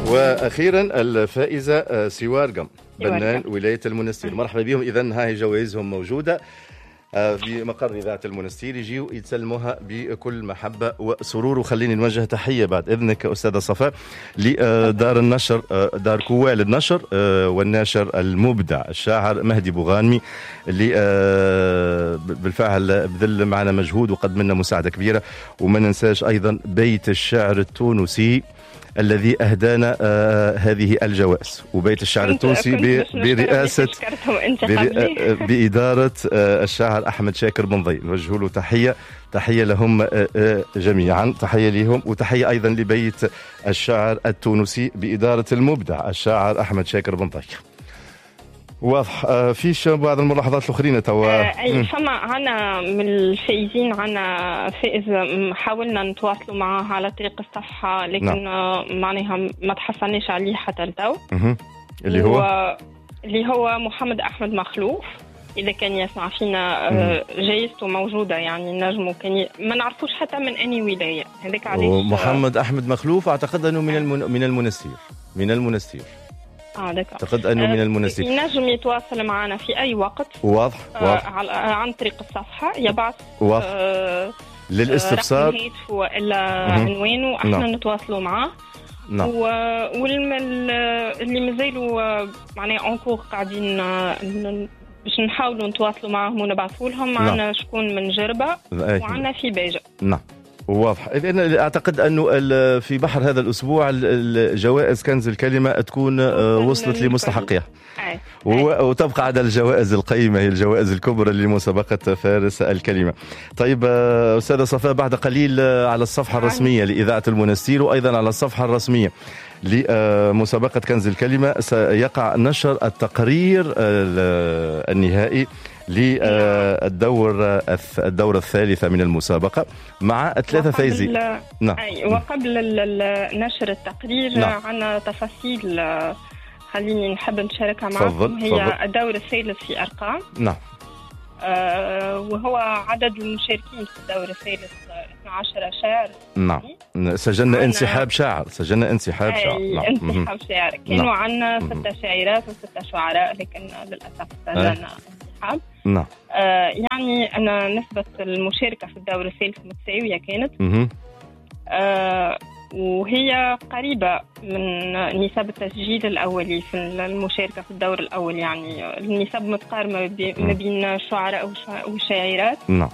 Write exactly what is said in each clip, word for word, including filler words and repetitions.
واخيرا الفائزه سوارقم بنان ولايه المنستير. مرحبا بهم. اذا هاي جوائزهم موجوده في مقر إذاعة المنستير، يجيوا يتسلموها بكل محبة وسرور. وخليني نوجه تحية بعد إذنك أستاذة صفاء لدار النشر، دار كوال النشر، والناشر المبدع الشاعر مهدي بوغانمي اللي بالفعل بذل معنا مجهود وقدم لنا مساعدة كبيرة. وما ننساش أيضا بيت الشعر التونسي الذي أهدانا آه هذه الجوائز، وبيت الشعر التونسي برئاسة بإدارة آه الشاعر أحمد شاكر بن ضي. نوجه له تحية تحية لهم آه آه جميعا، تحية لهم وتحية أيضا لبيت الشعر التونسي بإدارة المبدع الشاعر أحمد شاكر بن ضي. واضح. آه فيش بعض الملاحظات الاخرين توا آه اي فما عنا من الفائزين، عنا فائز حاولنا نتواصلوا معاه على طريق الصفحه لكن آه معناها ما تحصلناش عليه حتى لتو. اللي هو اللي هو محمد احمد مخلوف. اذا كان يسمع فينا آه جايزته موجوده، يعني نجمه كان ي... ما نعرفوش حتى من اني ولايه هذاك علاش. محمد احمد مخلوف اعتقد انه من المن... من المنستير من المنستير اه دكا. اعتقد انه من المنستير. ينجم يتواصل معنا في اي وقت. واضح واضح. آه عن طريق الصفحه يبعث آه للاستفسار رقم والا عنوانه، احنا نعم. نتواصلوا معاه. نعم. واللي مازالوا معناها اونكور قاعدين باش نحاولوا نتواصلوا معاهم ونبعثوا لهم. معنا نعم. شكون من جربه وعنا في باجه. نعم واضح. إذن أعتقد أنه في بحر هذا الأسبوع الجوائز كنز الكلمة تكون وصلت لمستحقها، وتبقى على الجوائز القيمة، هي الجوائز الكبرى لمسابقة فارس الكلمة. طيب أستاذة صفاء، بعد قليل على الصفحة الرسمية لإذاعة المنستير وأيضا على الصفحة الرسمية لمسابقة كنز الكلمة سيقع نشر التقرير النهائي للدور الدورة الثالثة من المسابقة مع ثلاثة فايزين. نعم. وقبل نشر التقرير نعم. عنا تفاصيل خليني نحب نشاركها معكم. هي فضل. الدور الثالث في أرقام. نعم. آه وهو عدد المشاركين في الدور الثالث اثنا عشر شاعر. نعم. سجلنا انسحاب شاعر سجلنا انسحاب شاعر نعم. انسحاب شاعر كانوا نعم. عنا ستة شاعرات وستة شعراء، لكن للأسف سجلنا انسحاب. نعم. آه يعني أنا نسبة المشاركة في الدور الثالث متساوية كانت. آه وهي قريبة من نسب التسجيل الأولي في المشاركة في الدور الأول، يعني النسب متقاربة ما بين الشعراء والشاعرات. نعم.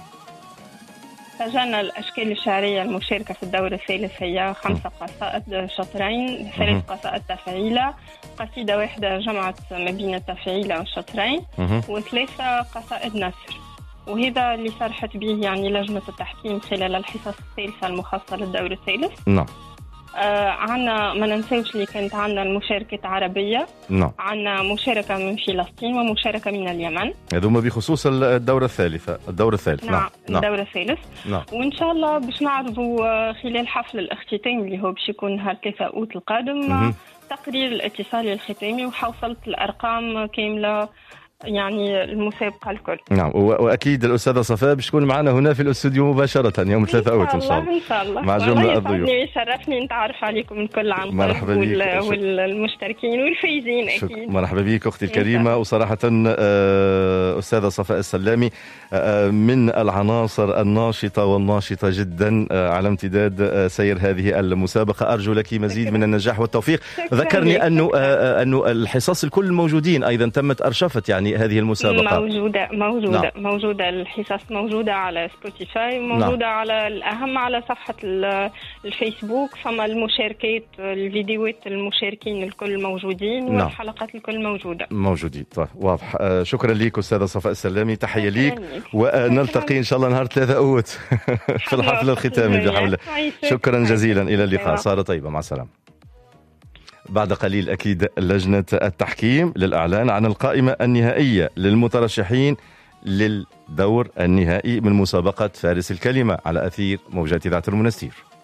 سجلنا الأشكال الشعرية المشاركة في الدور الثالث هي خمسة قصائد شطرين، ثلاث قصائد تفعيلة، قصيدة واحدة جمعت ما بين التفعيلة والشطرين، وثلاثة قصائد نثر. وهذا اللي صرحت به يعني لجنة التحكيم خلال الحصص الثالثة المخصصة للدور الثالث. نعم. آه عنا ما ننسوش اللي كانت عنا المشاركة عربية. نعم. عنا مشاركة من فلسطين ومشاركة من اليمن. هذوما بخصوص الدورة الثالثة الدور الثالث. نعم. نعم. الدور الثالث. نعم. وإن شاء الله باش نعرضوا خلال حفل الاختتام اللي هو باش يكون نهار ثلاثة أوت القادم م- تقرير الاتصال الختامي وحوصلت الأرقام كاملة يعني المسابقة الكل. نعم. وأكيد الأستاذة صفاء باش تكون معنا هنا في الاستوديو مباشرة يوم ثلاثة أوت إن شاء الله. إن شاء الله. مع جملة الضيوف. يشرفني نتعرف عليكم الكل عن مرحبا قرب وال... والمشتركين والفايزين أكيد. مرحبا بك أختي الكريمة. وصراحة أستاذة صفاء السلامي من العناصر الناشطة والناشطة جدا على امتداد سير هذه المسابقة. أرجو لك مزيد من النجاح والتوفيق. ذكرني أنه أنه الحصص الكل موجودين أيضا، تمت أرشفة يعني هذه المسابقة. موجودة موجودة نعم. موجودة الحصص موجودة على سبوتيفاي، موجودة نعم. على الأهم على صفحة الفيسبوك. فما المشاركات الفيديوهات المشاركين الكل موجودين نعم. والحلقات الكل موجودة موجودين. طيب واضح. آه شكرا لك أستاذة صفاء السلامي، تحية ليك، ونلتقي إن شاء الله نهار ثلاثة أوت في الحفل الختامي بحول الله. شكرا جزيلا، إلى اللقاء. سارة طيبة، مع السلامة. بعد قليل أكيد لجنة التحكيم للإعلان عن القائمة النهائية للمترشحين للدور النهائي من مسابقة فارس الكلمة على أثير موجات إذاعة المنستير.